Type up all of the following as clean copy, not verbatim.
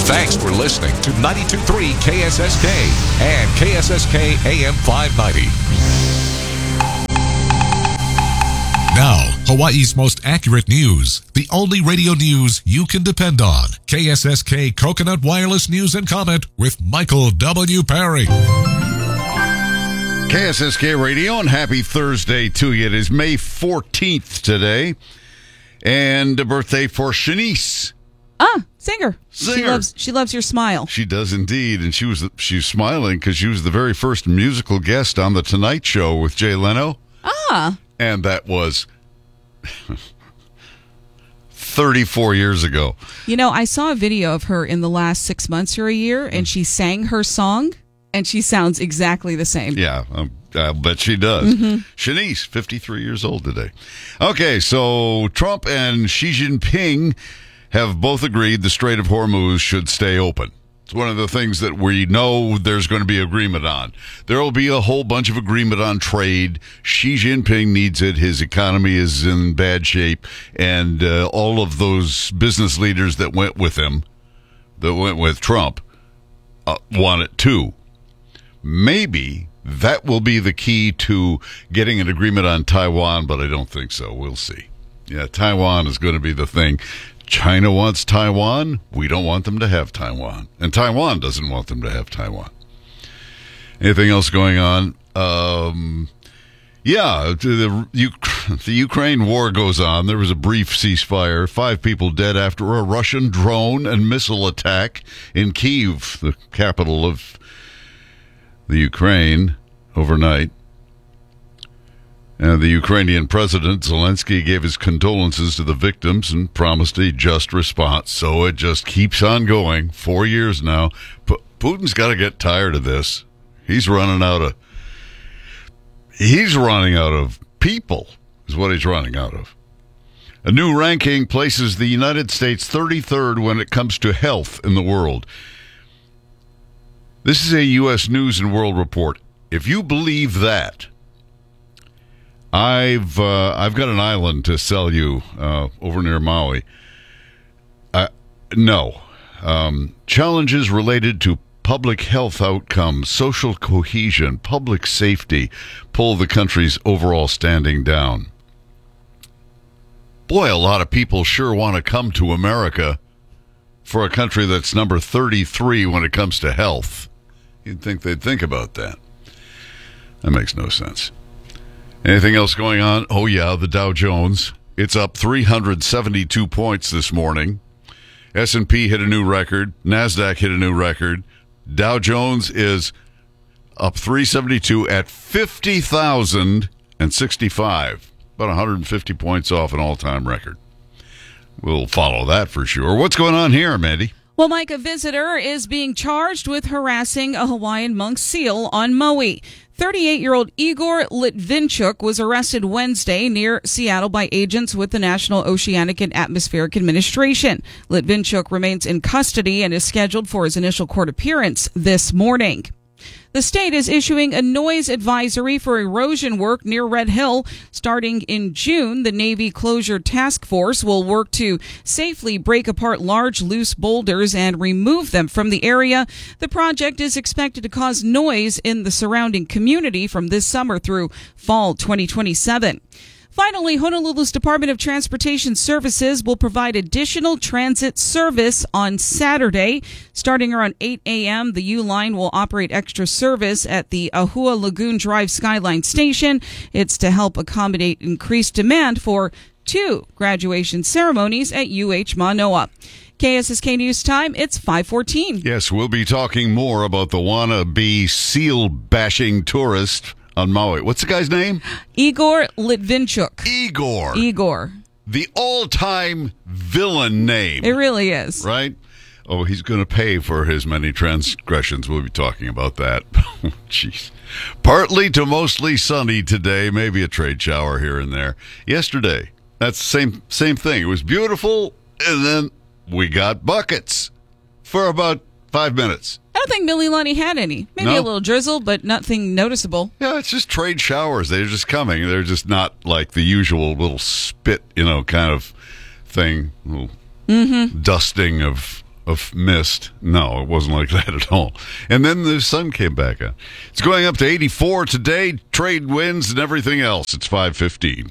Thanks for listening to 92.3 KSSK and KSSK AM 590. Now, Hawaii's most accurate news. The only radio news you can depend on. KSSK Coconut Wireless News and Comment with Michael W. Perry. KSSK Radio, and happy Thursday to you. It is May 14th today, and a birthday for Shanice. Singer. She loves your smile. She does indeed, and she's smiling because she was the very first musical guest on The Tonight Show with Jay Leno. And that was 34 years ago. You know, I saw a video of her in the last 6 months or a year, and she sang her song, and she sounds exactly the same. Yeah, I bet she does. Shanice, 53 years old today. Okay, so Trump and Xi Jinping have both agreed the Strait of Hormuz should stay open. It's one of the things that we know there's going to be agreement on. There will be a whole bunch of agreement on trade. Xi Jinping needs it. His economy is in bad shape. And all of those business leaders that went with him, that went with Trump, want it too. Maybe that will be the key to getting an agreement on Taiwan, but I don't think so. We'll see. Yeah, Taiwan is going to be the thing. China wants Taiwan. We don't want them to have Taiwan. And Taiwan doesn't want them to have Taiwan. Anything else going on? The Ukraine war goes on. There was a brief ceasefire. 5 people dead after a Russian drone and missile attack in Kyiv, the capital of the Ukraine, overnight. And the Ukrainian President, Zelensky, gave his condolences to the victims and promised a just response. So it just keeps on going. 4 years now. Putin's got to get tired of this. He's running out of people, is what he's running out of. A new ranking places the United States 33rd when it comes to health in the world. This is a U.S. News and World Report. If you believe that, I've got an island to sell you over near Maui. No. Challenges related to public health outcomes, social cohesion, public safety pull the country's overall standing down. Boy, a lot of people sure want to come to America for a country that's number 33 when it comes to health. You'd think they'd think about that. That makes no sense. Anything else going on? Oh, yeah, the Dow Jones. It's up 372 points this morning. S&P hit a new record. NASDAQ hit a new record. Dow Jones is up 372 at 50,065. About 150 points off an all-time record. We'll follow that for sure. What's going on here, Mandy? Well, Mike, a visitor is being charged with harassing a Hawaiian monk seal on Maui. 38-year-old Igor Litvinchuk was arrested Wednesday near Seattle by agents with the National Oceanic and Atmospheric Administration. Litvinchuk remains in custody and is scheduled for his initial court appearance this morning. The state is issuing a noise advisory for erosion work near Red Hill. Starting in June, the Navy Closure Task Force will work to safely break apart large loose boulders and remove them from the area. The project is expected to cause noise in the surrounding community from this summer through fall 2027. Finally, Honolulu's Department of Transportation Services will provide additional transit service on Saturday. Starting around 8 a.m., the U-Line will operate extra service at the Ahua Lagoon Drive Skyline Station. It's to help accommodate increased demand for 2 graduation ceremonies at UH Manoa. KSSK News Time, it's 5:14. Yes, we'll be talking more about the wannabe seal-bashing tourist on Maui. What's the guy's name? Igor Litvinchuk. Igor. The all-time villain name. It really is. Right? Oh, he's going to pay for his many transgressions. We'll be talking about that. Jeez. Partly to mostly sunny today. Maybe a trade shower here and there. Yesterday, that's the same thing. It was beautiful, and then we got buckets for about 5 minutes. I don't think Mililani had any. Maybe a little drizzle, but nothing noticeceable. Yeah, it's just trade showers. They're just coming. They're just not like the usual little spit, kind of thing. Little dusting of of mist. No, it wasn't like that at all. And then the sun came back on. It's going up to 84 today. Trade winds and everything else. It's 5:15.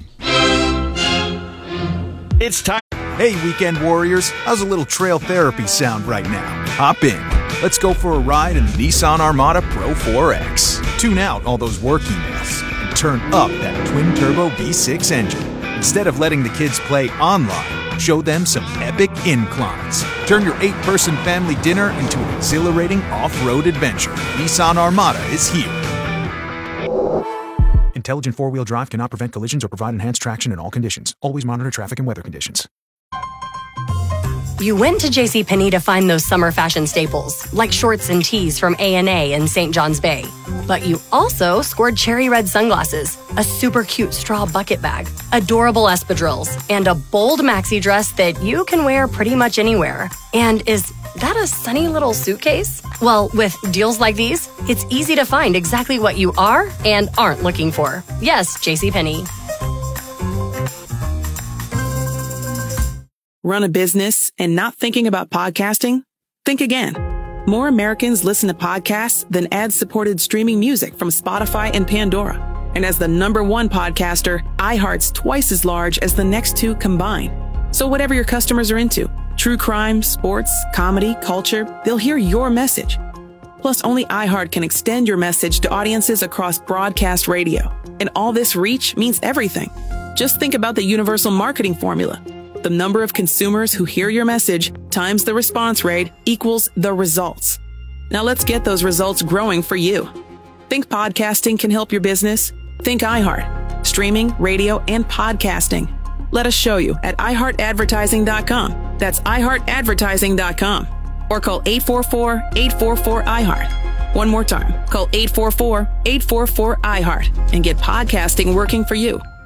It's time. Hey, weekend warriors. How's a little trail therapy sound right now? Hop in. Let's go for a ride in the Nissan Armada Pro 4X. Tune out all those work emails and turn up that twin-turbo V6 engine. Instead of letting the kids play online, show them some epic inclines. Turn your 8-person family dinner into an exhilarating off-road adventure. Nissan Armada is here. Intelligent four-wheel drive cannot prevent collisions or provide enhanced traction in all conditions. Always monitor traffic and weather conditions. You went to JCPenney to find those summer fashion staples, like shorts and tees from A&A in St. John's Bay. But you also scored cherry red sunglasses, a super cute straw bucket bag, adorable espadrilles, and a bold maxi dress that you can wear pretty much anywhere. And is that a sunny little suitcase? Well, with deals like these, it's easy to find exactly what you are and aren't looking for. Yes, JCPenney. Run a business and not thinking about podcasting? Think again. More Americans listen to podcasts than ad-supported streaming music from Spotify and Pandora. And as the #1 podcaster, iHeart's twice as large as the next two combined. So whatever your customers are into, true crime, sports, comedy, culture, they'll hear your message. Plus, only iHeart can extend your message to audiences across broadcast radio. And all this reach means everything. Just think about the universal marketing formula. The number of consumers who hear your message times the response rate equals the results. Now let's get those results growing for you. Think podcasting can help your business? Think iHeart. Streaming, radio, and podcasting. Let us show you at iHeartAdvertising.com. That's iHeartAdvertising.com. Or call 844-844-iHeart. One more time. Call 844-844-iHeart and get podcasting working for you.